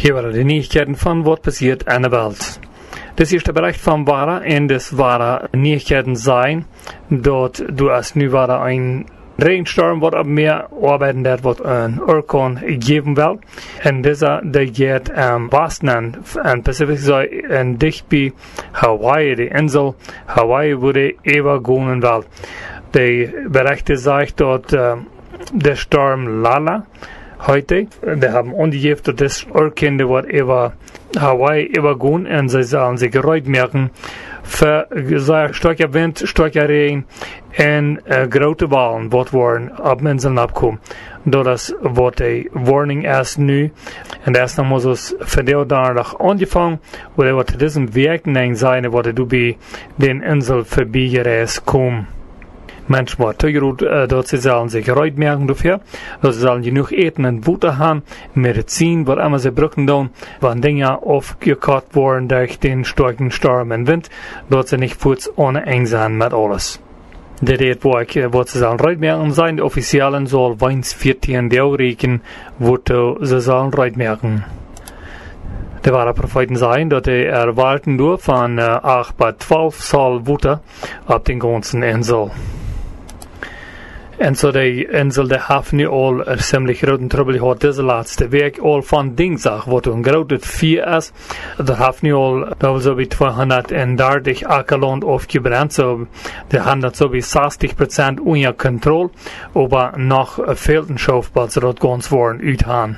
Hier waren die Neuigkeiten von was passiert an der Welt. Das ist der Bericht von Wara und das waren Neuigkeiten sein, dort du als nu war ein Regensturm wat op meer arbeiden dat wat een orkaan geven wil. En deze die gaat am Westen en Pacific Zee en dicht bij Hawaii, de insel Hawaii wurde übergehen will. Die Berichte sagen dort der Sturm Lala heute, die haben angegeben, dass das Orkan wird über Hawaii übergehen und sie sollen sich gereut merken für starker Wind, starker Regen und große Wellen worden auf den Inseln abkommen. Das wird die Warning erst nu und erst noch muss es für die danach angefangen, oder wird diesem Weg sein, wo du bei den Inseln vorbeigereist kommen. Manchmal tegenwoordig dat ze zullen zich eruit merken dafür, dat ze zullen genoeg eten en water haben, Medizin, wat immer ze brücken doen, wann Dinge aufgekauft worden durch den starken Sturm und Wind, dat ze nicht kurz ohne eng zijn met alles. De reed wat ze zullen eruit merken zijn, de officiëlen zal weins 14 Euro rekenen, wat ze zullen eruit merken. De ware Propheten zijn dat de erwarten door van 8 bis 12 zal water op den ganzen Insel. En zo de insel de heeft nu al ziemlich grote trouble gehad deze laatste week al van dinsdag, wat een grote 4 is. Dat heeft nu al, dat was zo bij 230 akkerland afgebrand, zo de hebben dat zo bij 60% onder controle, maar nog veel een schaufplatz dat ganz worden uitgaan.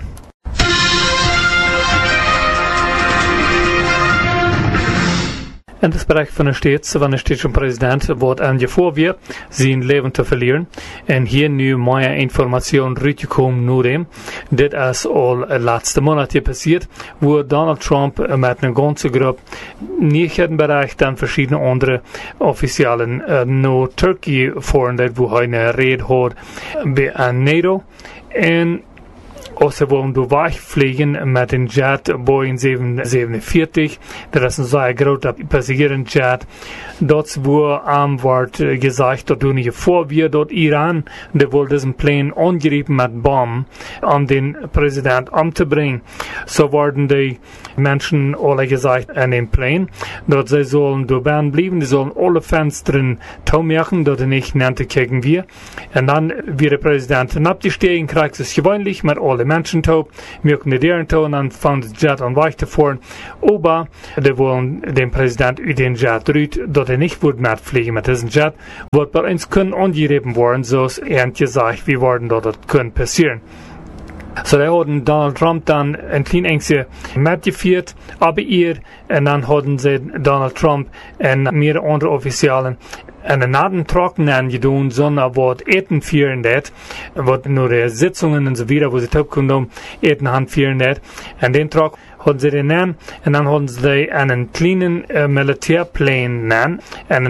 En das Bereich von der städtischen Präsident wird angefordert wird, sein Leben zu verlieren. Und hier nu mehr Informationen rübergekommen nur dem. Das ist all letzte Monat hier passiert, wo Donald Trump mit einer ganzen Gruppe Nachrichtenbereich dann verschiedene andere Offiziellen nur Türkei fahren, wo er eine Rede hat bei NATO. Und also wollen wir wegfliegen mit dem Jet Boeing 747. Das ist ein sehr großer Passagierenjet. Dort wo wird gesagt, dass du nicht vor wir dort Iran, der wohl diesen Plan angegriffen mit Bomben, um den Präsident umzubringen. So wurden die Menschen alle gesagt an dem Plan, dass sie sollen dort bleiben, die sollen alle Fenster tau machen, dass sie nicht nannte gegen wir. Und dann wird der Präsident abgestiegen, kriegt es gewöhnlich mit allen Menschen tau, möchten die deren tau, und dann fangen das Jet an weiterzufahren. Aber die wollen den Präsident über den Jet rüt, dass er nicht wird mitfliegen mit diesem Jet, wird bei uns können angegeben worden, so ist gesagt, wie worden dort können passieren. So, da hatten Donald Trump dann ein klein Ängste mitgeführt, aber und dann hatten sie Donald Trump und mehrere andere Offiziellen einen Nadentrocken angedun, sondern was Eten führen das, was nur die Sitzungen und so weiter, wo sie taubkommen, Eten handführen das, und den Trock hatten sie den nennen, und dann hatten sie einen kleinen Militärplan nennen, einen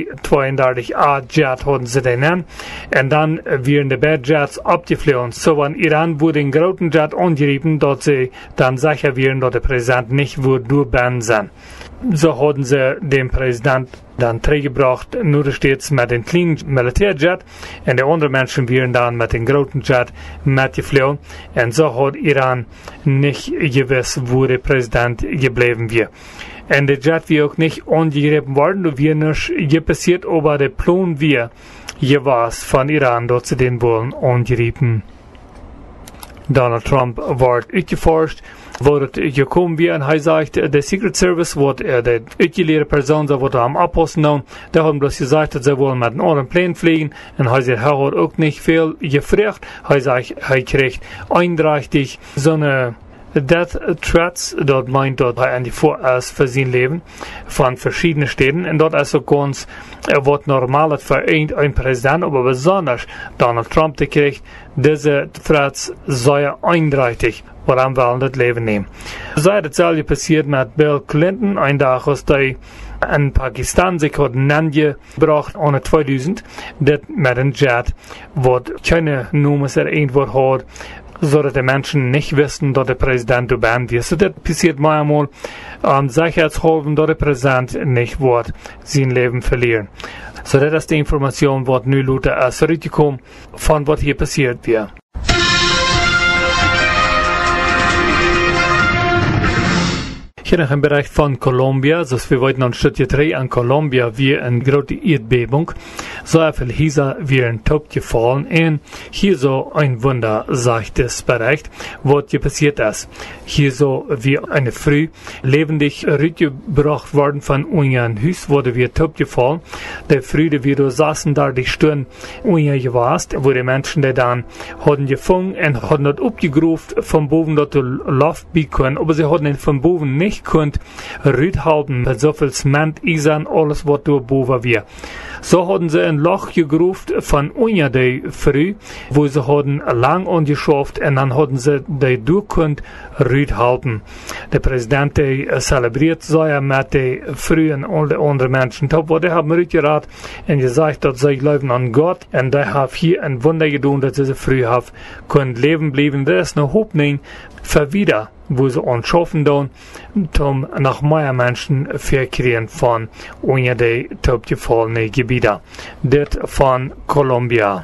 232A-Jet hatten sie den nennen, und dann wären die Bad-Jets abgeflogen. So, wenn Iran wurde den großen Jet angegriffen, dass sie dann sicher wären, dass der Präsident nicht würde durchbannen sein. So hatten sie den Präsident dann gebracht, nur stets mit dem kleinen Militärjet, und die anderen Menschen wären dann mit dem großen Jet mitgeflogen, und so hat Iran nicht gewiss, wo der Präsident geblieben wäre. Und der Jet wäre auch nicht angegriffen worden, da wäre nicht passiert, aber der Plan wäre jeweils von Iran, dort zu den wollen angegriffen. Donald Trump wird uitgeforscht, wordt gekommen wie, und er sagt, der Secret Service wird der uitgeleerde Person, die wird am abpassen doen, die haben bloß gesagt, dass sie wollen mit einem anderen Plan fliegen, und er sagt, er hat auch nicht viel gefragt, er sagt, er kriegt eindeutig so eine Death Threats, dort meint dort an die Vorerst für sein Leben von verschiedenen Städten, und dort ist so ganz, was normal für ein Präsident, aber besonders Donald Trump, der kriegt diese Threats sehr eindeutig, woran wollen das Leben nehmen. Seit dasselbe passiert mit Bill Clinton, ein Tag aus der in Pakistan sich hat Nandje gebracht, ohne 2000, das mit einem Jet, wo keine Nummer irgendwo hat, so dass die Menschen nicht wissen, dass der Präsident überbannt wird. So, das passiert manchmal, sicherheitshalber, dass der Präsident nicht wird sein Leben verlieren. So, das ist die Information, was nu Luther als zurückgekommen von was hier passiert wird. Hier noch im Bereich von Kolumbia, so wir wollten an Studio 3 an Kolumbia, wie eine große Erdbebung. So viel hießer wie ein Top gefallen und hier so ein Wunder, sagt es Bereich, was hier passiert ist. Hier so wie eine Früh lebendig rübergebracht worden von unserem Haus, wurde wir Top gefallen. Der Früh, die wir saßen da, die Stirn unser gewasst, wo die Menschen, die dann hatten gefangen und hatten dort abgerufen, vom Boden dort Luft bekommen, aber sie hatten ihn vom Boden nicht könnt rüthalten, mit so viel Zement, Eisen, alles was durch Boven wir. So hatten sie ein Loch gerufen von unter der Früh, wo sie hatten lang angeschafft und dann hatten sie die durchkönnt rüthalten. Der Präsident, der zelebriert so ja mit den frühen und anderen Menschen, wo die haben rütgerat und gesagt, dass sie glauben an Gott und die haben hier ein Wunder getan, dass sie früh haben können leben bleiben. Das ist eine Hoffnung für wieder, wo sie uns schaffen tun, um nach mehr Menschen verkriegen von unter die topgefallenen Gebiete. Das von Kolumbia.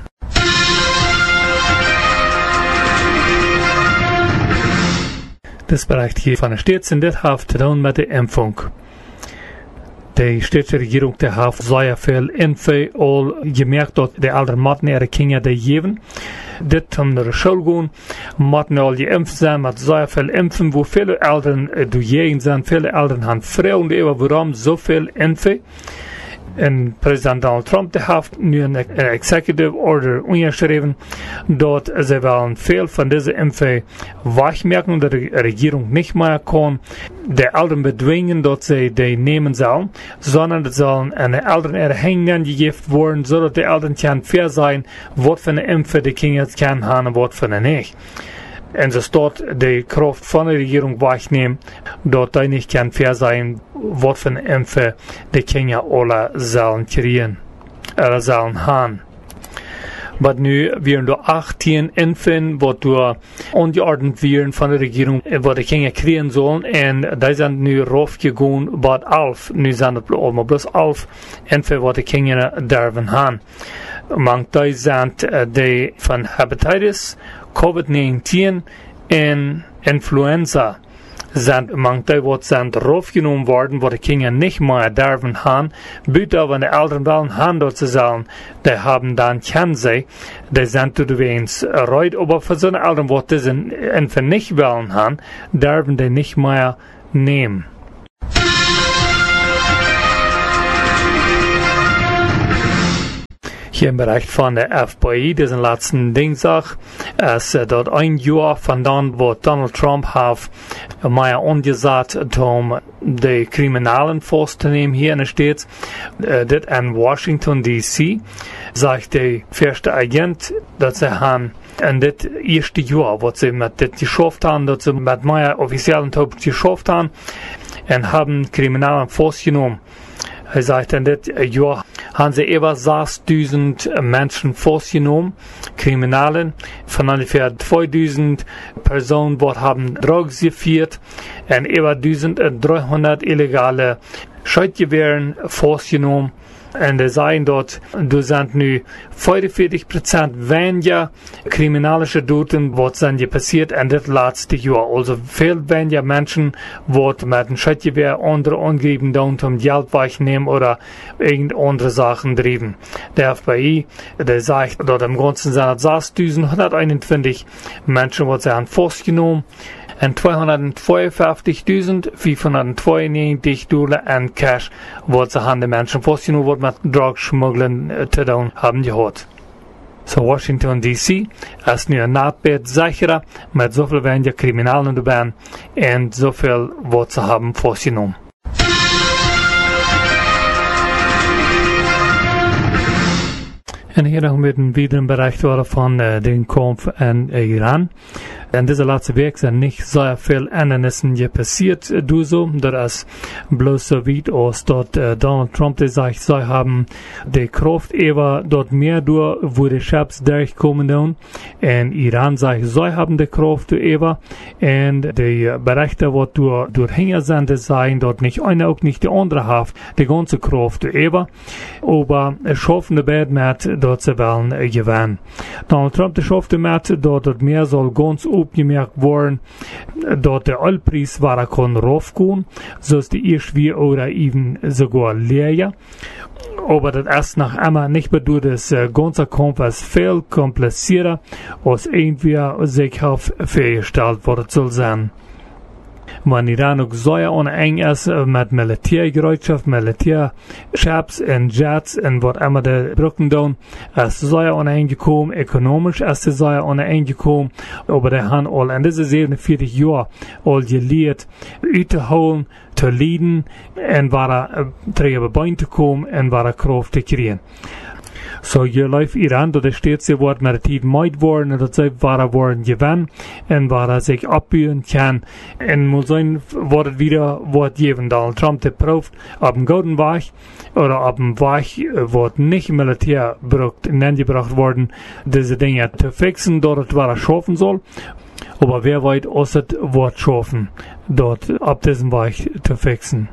Das Bereich hier von der Städte, das hat zu tun mit der Impfung. Die städtische Regierung, die hat sehr viel Impfen, all gemerkt, dass die älteren Matten ihre Kinder die geben. Das um naar de school gaan, moeten al geimpft zijn met sehr viel Impfen, wo viele Eltern durchgehen sind. Viele Eltern haben Fragen über, warum so viel Impfen. Und Präsident Donald Trump hat nu een Executive Order unterschrieben, dass sie wollen viel von diesen Impfen wegmerken, dass die Regierung nicht mehr kann, die Eltern bedwingen, dass sie die nehmen sollen, sondern es sollen an die Eltern erhängen gegeben werden, sodass die Eltern können fair sein, was für eine Impfe die Kinder können haben und was für eine nicht. Und es dort die Kraft von der Regierung wegnehmen, dort die nicht kann fair sein, was für eine Impfe die Kinder alle sollen kriegen, sollen haben. Aber nu werden da 18 Impfen, was da angeordnet werden von der Regierung, was die Kinder kriegen sollen, und die sind nu raufgegangen, was 11, nu sind es bloß 11 Impfen, was die Kinder dürfen haben. Manche sind die von Hepatitis, COVID-19 und Influenza sind manche, was sind raufgenommen worden, wo die Kinder nicht mehr dürfen haben. Bitte, wenn die Eltern wollen, haben dort zu sein, die haben dann Chance, die sind zu wenigstens reut, aber für so eine Eltern, die diesen Impfen nicht wollen haben, dürfen die nicht mehr nehmen. Hier im Bereich von der FBI, das ist ein letzten Dienstag, es dort ein Jahr von dann, wo Donald Trump hat mehr angesagt, um die Kriminalen vorzunehmen hier in der Stadt, das in Washington D.C., sagt der erste Agent, dass sie haben in das erste Jahr, was sie mit das geschafft haben, dass sie mit mehr offiziellen Top geschafft haben, und haben Kriminalen vorgenommen. Er sagt, in das Jahr haben sie über 6.000 Menschen vorgenommen, Kriminalen, von ungefähr 2.000 Personen, die haben Drogen geführt, und über 1.300 illegale Schrotgewehren vorgenommen. Und die sagen dort, du sind nu 45% weniger kriminalische Toten, was sind passiert in das letzte Jahr. Also viel weniger Menschen, die mit einem Schrotgewehr andere angeben, um Geld wegnehmen oder irgendeine andere Sachen treiben. Der FBI, der sagt, dort im Ganzen sind es 6.121 Menschen, die sie haben vorgenommen. Und 252.592 Dollar an Cash, was sie haben die Menschen vorgenommen, was mit Drogenschmuggeln zu tun haben gehabt. So Washington D.C. ist nu ein Nahtbett sicherer, mit so viel weniger Kriminalen dabei und so viel, was sie haben vorgenommen. Und hier haben wir wieder einen Bereich von den Kampf in Iran. In dieser letzten Woche sind nicht sehr viele Ändernissen passiert, da ist bloß so weit aus, dass Donald Trump sagt, sie haben die Kraft eher dort mehr durch, wo die Chefs durchkommen und Iran sagt, sie haben die Kraft eher, und die Berichte, die durchhängen sind, die sagen, dort nicht eine, auch nicht die andere hat, die ganze Kraft eher, aber es schaffen die beiden mit, dort sie wollen gewinnen. Donald Trump, schafft mit, dort mehr soll ganz opgemerkt worden, dort der Ölpreis war kon raufgehen, so ist die erst wie oder even sogar leer. Aber das erst nach einmal nicht bedeutet, das ganze Kampf ist viel komplizierter, als irgendwie sich auf vorgestellt worden soll sein. Wenn Iran ook sehr uneng ist mit Militärgerätschaft, Militärschips und Jets und was immer die Brücken tun, ist sehr uneng gekommen, ökonomisch ist es sehr uneng gekommen, aber die haben all in diese 47 Jahren all gelehrt, uitzuholen, zu leiden und war terug bein zu kommen und war Kraft zu kriegen. So, je läuft Iran, dat steeds ze wordt met de tijd meid worden, en dat ze worden gewinnen, en waar zich opbuien kan. En moet zijn, wordt het wieder, wordt geven. Donald Trump de proeft op een gouden weg, oder op een weg, wordt niet militair gebracht worden, deze dingen te fixen, dat het waar schaffen zal. Aber wer weet als het wordt schaffen, dat op deze weg te fixen.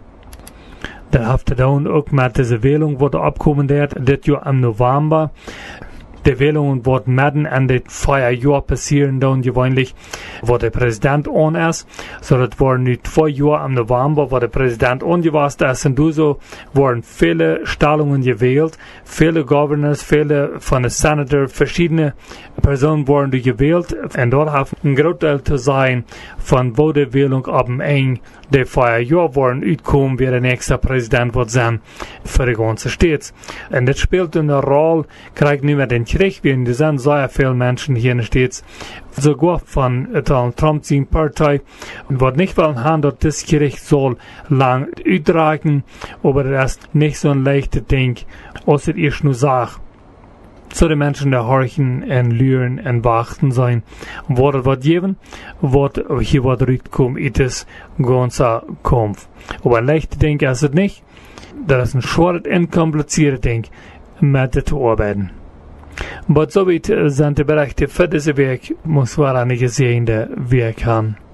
Dat heeft te doen ook met deze Wählung, wat er opkomen wird, dit jaar im November. Die Wählung wird mitten in dit 4 Jahr passieren, dann gewöhnlich, wo der Präsident on ist. So, das waren nu 2 Jahre im November, wo der Präsident ongewasst ist. Und so wurden viele Stellungen gewählt, viele Governors, viele von den Senators, verschiedene Personen wurden gewählt. Und dort hat ein Großteil zu sein, von wo die Wählung ab dem Ende der 4 Jahre wurden uitkommen, wer der nächste Präsident wird sein für die ganze Stadt. Und das spielt eine Rolle, kriegt nicht mehr den Krieg, wie in sind sehr viele Menschen hier in der Stadt, sogar von Donald Trump seiner Partei, und wird nicht wollen haben, dass das Krieg soll lang uitdragen, aber das ist nicht so ein leichtes Ding, als ich nur sage. So die Menschen, die horchen und lüren und wachten sein. Und was das wird geben, wird hier was rüberkommen, in das ganze Kampf. Aber ein leichtes Ding ist es nicht. Das ist ein schweres und kompliziertes Ding, mit dem zu arbeiten. Aber so weit sind die Berichte für diese Weg, muss man nicht gesehen, der Weg haben.